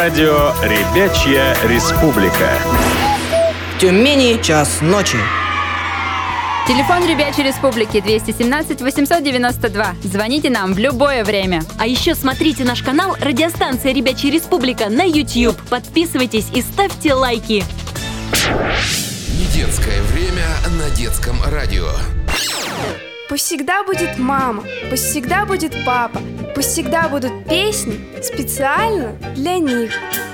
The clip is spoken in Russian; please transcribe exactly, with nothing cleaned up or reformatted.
Радио «Ребячья республика». В Тюмени час ночи. Телефон Ребячей Республики двести семнадцать восемьсот девяносто два. Звоните нам в любое время. А еще смотрите наш канал «Радиостанция Ребячая Республика» на YouTube. Подписывайтесь и ставьте лайки. Недетское время на детском радио. Пусть всегда будет мама, пусть всегда будет папа, пусть всегда будут песни специально для них.